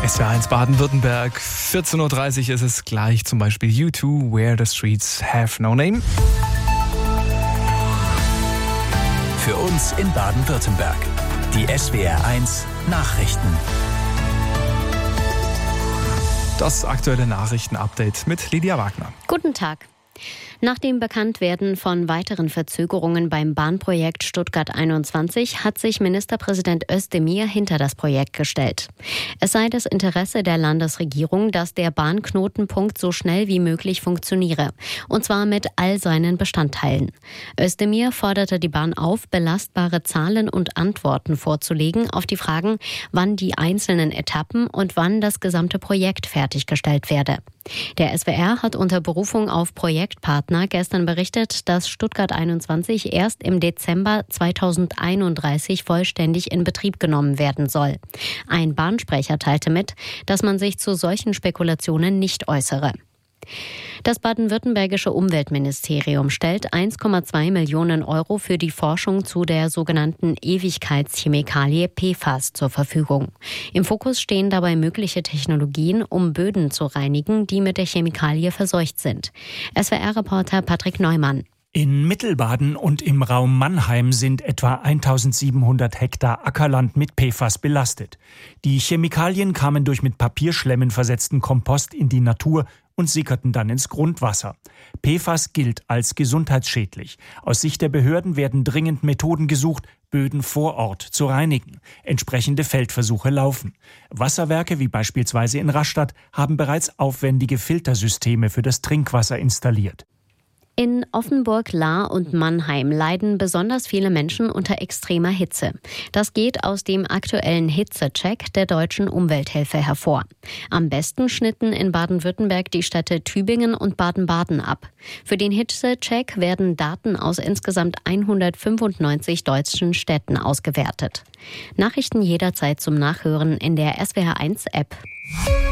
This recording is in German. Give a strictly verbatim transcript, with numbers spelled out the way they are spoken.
S W R eins Baden-Württemberg, vierzehn Uhr dreißig ist es gleich, zum Beispiel U zwei, Where the Streets Have No Name. Für uns in Baden-Württemberg, die S W R eins Nachrichten. Das aktuelle Nachrichtenupdate mit Lydia Wagner. Guten Tag. Nach dem Bekanntwerden von weiteren Verzögerungen beim Bahnprojekt Stuttgart einundzwanzig hat sich Ministerpräsident Özdemir hinter das Projekt gestellt. Es sei das Interesse der Landesregierung, dass der Bahnknotenpunkt so schnell wie möglich funktioniere, und zwar mit all seinen Bestandteilen. Özdemir forderte die Bahn auf, belastbare Zahlen und Antworten vorzulegen auf die Fragen, wann die einzelnen Etappen und wann das gesamte Projekt fertiggestellt werde. Der S W R hat unter Berufung auf Projektpartner gestern berichtet, dass Stuttgart einundzwanzig erst im Dezember zweitausendeinunddreißig vollständig in Betrieb genommen werden soll. Ein Bahnsprecher teilte mit, dass man sich zu solchen Spekulationen nicht äußere. Das baden-württembergische Umweltministerium stellt eins Komma zwei Millionen Euro für die Forschung zu der sogenannten Ewigkeitschemikalie P F A S zur Verfügung. Im Fokus stehen dabei mögliche Technologien, um Böden zu reinigen, die mit der Chemikalie verseucht sind. S W R-Reporter Patrick Neumann. In Mittelbaden und im Raum Mannheim sind etwa eintausendsiebenhundert Hektar Ackerland mit P F A S belastet. Die Chemikalien kamen durch mit Papierschlemmen versetzten Kompost in die Natur und sickerten dann ins Grundwasser. P F A S gilt als gesundheitsschädlich. Aus Sicht der Behörden werden dringend Methoden gesucht, Böden vor Ort zu reinigen. Entsprechende Feldversuche laufen. Wasserwerke wie beispielsweise in Rastatt haben bereits aufwendige Filtersysteme für das Trinkwasser installiert. In Offenburg, Lahr und Mannheim leiden besonders viele Menschen unter extremer Hitze. Das geht aus dem aktuellen Hitzecheck der Deutschen Umwelthilfe hervor. Am besten schnitten in Baden-Württemberg die Städte Tübingen und Baden-Baden ab. Für den Hitzecheck werden Daten aus insgesamt hundertfünfundneunzig deutschen Städten ausgewertet. Nachrichten jederzeit zum Nachhören in der S W R eins App.